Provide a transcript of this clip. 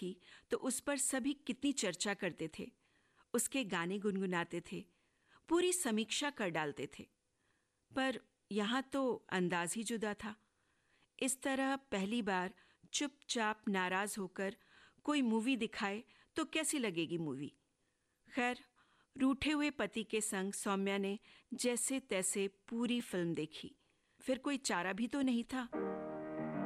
देखी तो उस पर सभी कितनी चर्चा करते थे, उसके गाने गुनगुनाते थे, पूरी समीक्षा कर डालते थे। पर यहाँ तो अंदाज ही जुदा था। इस तरह पहली बार चुपचाप नाराज होकर कोई मूवी दिखाए तो कैसी लगेगी मूवी। खैर, रूठे हुए पति के संग सौम्या ने जैसे तैसे पूरी फिल्म देखी। फिर कोई चारा भी तो नहीं था।